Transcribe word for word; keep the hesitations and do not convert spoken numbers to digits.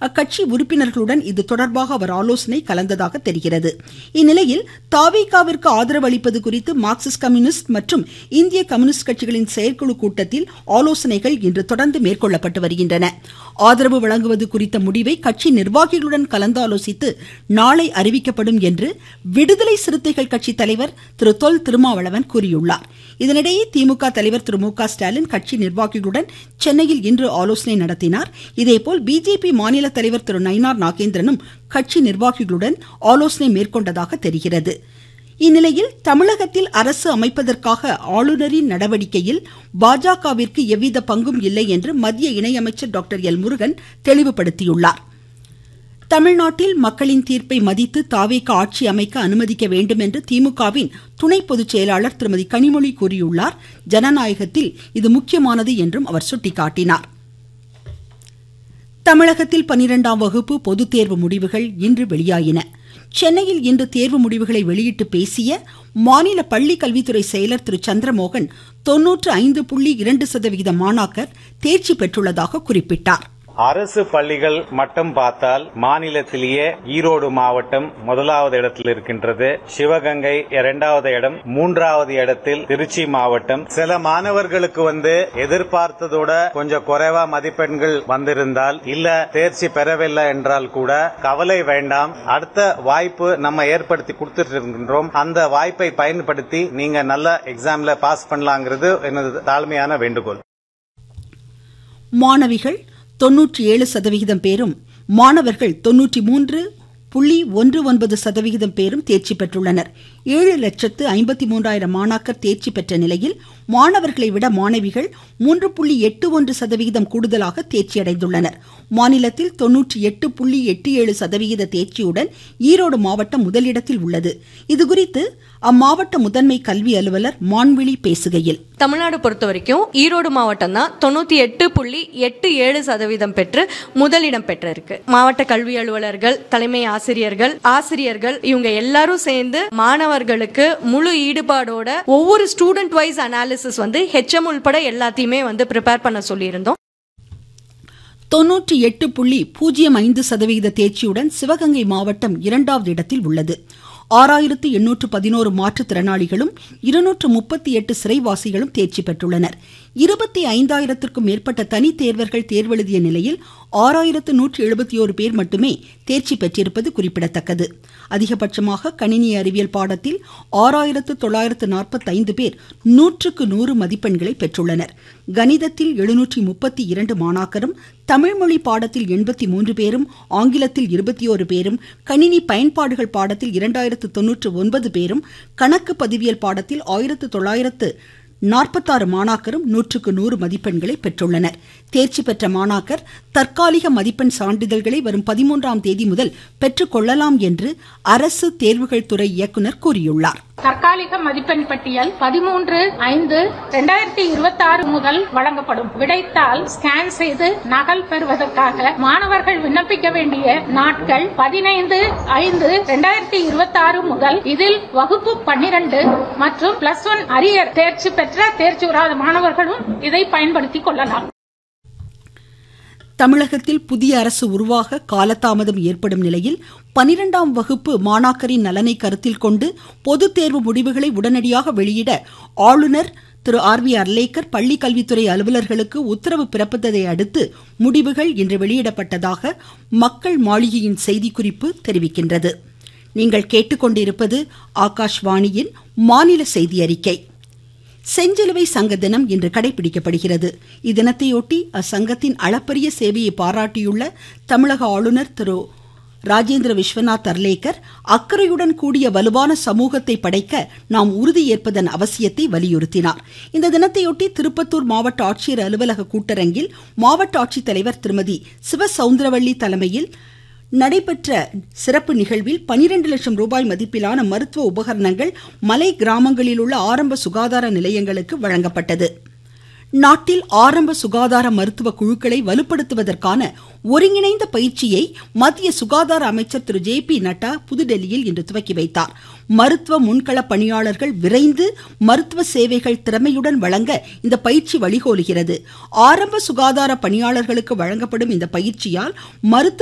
அக்கட்சி உறுப்பினர்களுடன் இது தொடர்பாக அவர் ஆலோசனை கலந்ததாக தெரிகிறது. இந்நிலையில் தாவேகாவிற்கு ஆதரவு அளிப்பது குறித்து மார்க்சிஸ்ட் கம்யூனிஸ்ட் மற்றும் இந்திய கம்யூனிஸ்ட் கட்சிகளின் செயற்குழு கூட்டத்தில் ஆலோசனைகள் இன்று தொடர்ந்து மேற்கொள்ளப்பட்டு வருகின்றன. ஆதரவு வழங்குவது குறித்த முடிவை கட்சி நிர்வாகிகளுடன் கலந்தாலோசித்து நாளை அறிவிக்கப்படும் என்று விடுதலை சிறுத்தைகள் கட்சி தலைவர் திரு தொல் திருமாவளவன் கூறியுள்ளார். இதனிடையே திமுக தலைவர் திரு மு க ஸ்டாலின் கட்சி நிர்வாகிகளுடன் சென்னையில் இன்று ஆலோசனை நடத்தினார். இதேபோல் பிஜேபி மாநில தலைவர் திரு நயினார் நாகேந்திரனும் கட்சி நிர்வாகிகளுடன் ஆலோசனை மேற்கொண்டதாக தெரிகிறது. இந்நிலையில் தமிழகத்தில் அரசு அமைப்பதற்காக ஆளுநரின் நடவடிக்கையில் பாஜகவிற்கு எவ்வித பங்கும் இல்லை என்று மத்திய இணையமைச்சர் டாக்டர் எல் முருகன் தெளிவுபடுத்தியுள்ளார். தமிழ்நாட்டில் மக்களின் தீர்ப்பை மதித்து தாவேக ஆட்சி அமைக்க அனுமதிக்க வேண்டும் என்று திமுகவின் துணை பொதுச் செயலாளர் திருமதி கனிமொழி கூறியுள்ளார். ஜனநாயகத்தில் இது முக்கியமானது என்றும் அவர் சுட்டிக்காட்டினார். தமிழகத்தில் பனிரெண்டாம் வகுப்பு பொதுத் தேர்வு முடிவுகள் இன்று வெளியாயின. சென்னையில் இன்று தேர்வு முடிவுகளை வெளியிட்டு பேசிய மாநில பள்ளி கல்வித்துறை செயலர் திரு சந்திரமோகன் தொன்னூற்று ஐந்து புள்ளி இரண்டு சதவிகித மாணாக்கர் தேர்ச்சி பெற்றுள்ளதாக குறிப்பிட்டார். அரசு பள்ளிகள் மட்டும் பார்த்தால் மாநிலத்திலேயே ஈரோடு மாவட்டம் முதலாவது இடத்தில் இருக்கின்றது. சிவகங்கை இரண்டாவது இடம், மூன்றாவது இடத்தில் திருச்சி மாவட்டம். சில மாணவர்களுக்கு வந்து எதிர்பார்த்ததோட கொஞ்சம் குறைவா மதிப்பெண்கள் வந்திருந்தால் இல்ல தேர்ச்சி பெறவில்லை என்றால் கூட கவலை வேண்டாம். அடுத்த வாய்ப்பு நம்ம ஏற்படுத்தி கொடுத்துட்டு இருக்கின்றோம். அந்த வாய்ப்பை பயன்படுத்தி நீங்க நல்ல எக்ஸாம்ல பாஸ் பண்ணலாங்கிறது எனது தாழ்மையான வேண்டுகோள். மாணவிகள் தொன்னூற்றி ஏழு சதவிகிதம் பேரும் மாணவர்கள் தொன்னூற்றி மூன்று புள்ளி ஒன்று ஒன்பது சதவிகிதம் பேரும் தேர்ச்சி பெற்றுள்ளனர். ஏழு லட்சத்து ஐம்பத்தி மூன்றாயிரம் மாணாக்கர் தேர்ச்சி பெற்ற நிலையில் மாணவர்களை விட மாணவிகள் மூன்று புள்ளி எட்டு ஒன்று சதவிகிதம் கூடுதலாக தேர்ச்சி அடைந்துள்ளனர். மாநிலத்தில் தொன்னூற்றி எட்டு புள்ளி எட்டு ஏழு சதவிகித தேர்ச்சியுடன் ஈரோடு மாவட்டம் முதலிடத்தில் உள்ளது. இதுகுறித்து அம்மாவட்ட முதன்மை கல்வி அலுவலர் மான்விழி பேசுகையில், தமிழ்நாடு பொறுத்த வரைக்கும் ஈரோடு மாவட்டம் தான் தொண்ணூத்தி எட்டு புள்ளி எட்டு ஏழு சதவீதம் பெற்று முதலிடம் பெற்றிருக்கு. மாவட்ட கல்வி அலுவலர்கள், தலைமை ஆசிரியர்கள், ஆசிரியர்கள் இவங்க எல்லாரும் சேர்ந்து மாணவர்களுக்கு முழு ஈடுபாடோட ஒவ்வொரு ஸ்டூடெண்ட் வைஸ் அனாலிசிஸ் வந்து ஹெச்எம் உள்பட எல்லாத்தையுமே வந்து ப்ரிப்பேர் பண்ண சொல்லியிருந்தோம். தொன்னூற்றி எட்டு புள்ளி பூஜ்ஜியம் ஐந்து சதவிகித தேர்ச்சியுடன் சிவகங்கை மாவட்டம் இரண்டாவது இடத்தில் உள்ளது. ஆறாயிரத்து எண்ணூற்று பதினோரு மாற்றுத்திறனாளிகளும் இருநூற்று முப்பத்தி எட்டு சிறைவாசிகளும் தேர்ச்சி பெற்றுள்ளனர். இருபத்தி ஐந்தாயிரத்திற்கும் மேற்பட்ட தனி தேர்வர்கள் தேர்வெழுதிய நிலையில் ஆறாயிரத்து நூற்று எழுபத்தி ஓரு பேர் மட்டுமே தேர்ச்சி பெற்றிருப்பது குறிப்பிடத்தக்கது. அதிகபட்சமாக கணினி அறிவியல் பாடத்தில் ஆறாயிரத்து தொள்ளாயிரத்து நாற்பத்தி ஐந்து பேர் நூற்றுக்கு நூறு மதிப்பெண்களை பெற்றுள்ளனர். கணிதத்தில் எழுநூற்றி முப்பத்தி இரண்டு மாணாக்கரும், தமிழ்மொழி பாடத்தில் எண்பத்தி மூன்று பேரும், ஆங்கிலத்தில் இருபத்தி ஓரு பேரும், கணினி பயன்பாடுகள் பாடத்தில் இரண்டாயிரத்து தொன்னூற்று ஒன்பது பேரும், கணக்கு பதிவியல் பாடத்தில் ஆயிரத்து தொள்ளாயிரத்து நாற்பத்தாறு மாணாக்கரும் நூற்றுக்கு நூறு மதிப்பெண்களை பெற்றுள்ளனர். தேர்ச்சி பெற்ற மாணாக்கர் தற்காலிக மதிப்பெண் சான்றிதழ்களை வரும் பதிமூன்றாம் தேதி முதல் பெற்றுக்கொள்ளலாம் என்று அரசு தேர்வுகள் துறை இயக்குநர் கூறியுள்ளார். தற்காலிக மதிப்பெண் பட்டியல் பதிமூன்று ஐந்து இரண்டாயிரத்தி இருபத்தி ஆறு முதல் வழங்கப்படும். விடைத்தாள் ஸ்கேன் செய்து நகல் பெறுவதற்காக மாணவர்கள் விண்ணப்பிக்க வேண்டிய நாட்கள் பதினைந்து ஐந்து இரண்டாயிரத்தி இருபத்தி ஆறு முதல். இதில் வகுப்பு பன்னிரண்டு மற்றும் பிளஸ் ஒன் அரியர் தேர்ச்சி பெற்ற தேர்ச்சி பெறாத மாணவர்களும் இதை பயன்படுத்திக் கொள்ளலாம். தமிழகத்தில் புதிய அரசு உருவாக காலதாமதம் ஏற்படும் நிலையில் பனிரெண்டாம் வகுப்பு மாணாக்கரின் நலனை கருத்தில் கொண்டு பொதுத் தேர்வு முடிவுகளை உடனடியாக வெளியிட ஆளுநர் திரு ஆர் வி அர்லேக்கர் பள்ளி கல்வித்துறை அலுவலர்களுக்கு உத்தரவு பிறப்பித்ததை அடுத்து முடிவுகள் இன்று வெளியிடப்பட்டதாக மக்கள் மாளிகையின் செய்திக்குறிப்பு தெரிவிக்கின்றது. நீங்கள் கேட்டுக்கொண்டிருப்பது ஆகாஷ்வாணியின் மாநில செய்தி அறிக்கை. செஞ்சிலுவை சங்க தினம் இன்று கடைபிடிக்கப்படுகிறது. இத்தினத்தையொட்டி அச்சங்கத்தின் அளப்பரிய சேவையை பாராட்டியுள்ள தமிழக ஆளுநர் திரு ராஜேந்திர விஸ்வநாத் அர்லேக்கர் அக்கறையுடன் கூடிய வலுவான சமூகத்தை படைக்க நாம் உறுதியேற்பதன் அவசியத்தை வலியுறுத்தினார். இந்த தினத்தையொட்டி திருப்பத்தூர் மாவட்ட ஆட்சியர் அலுவலக கூட்டரங்கில் மாவட்ட ஆட்சித்தலைவர் திருமதி சிவசவுந்தரவள்ளி தலைமையில் நடைபெற்ற சிறப்பு நிகழ்வில் பனிரெண்டு லட்சம் ரூபாய் மதிப்பிலான மருத்துவ உபகரணங்கள் மலை கிராமங்களில் உள்ள ஆரம்ப சுகாதார நிலையங்களுக்கு வழங்கப்பட்டது. நாட்டில் ஆரம்ப சுகாதார மருத்துவ குழுக்களை வலுப்படுத்துவதற்கான ஒருங்கிணைந்த பயிற்சியை மத்திய சுகாதார அமைச்சர் திரு ஜே பி நட்டா புதுடெல்லியில் இன்று துவக்கி வைத்தார். மருத்துவ முன்கள பணியாளர்கள் விரைந்து மருத்துவ சேவைகள் திறமையுடன் வழங்க இந்த பயிற்சி வழிகோலுகிறது. ஆரம்ப சுகாதார பணியாளர்களுக்கு வழங்கப்படும் இந்த பயிற்சியால் மருத்துவ